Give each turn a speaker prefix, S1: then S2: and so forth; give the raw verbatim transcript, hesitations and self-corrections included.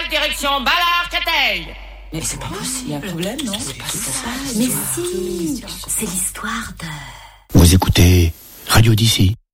S1: direction Ballard-Créteil.
S2: Mais c'est pas possible. Il y a un problème, non?
S3: C'est pas ça. Mais si, c'est l'histoire de...
S4: Vous écoutez Radio d'ici.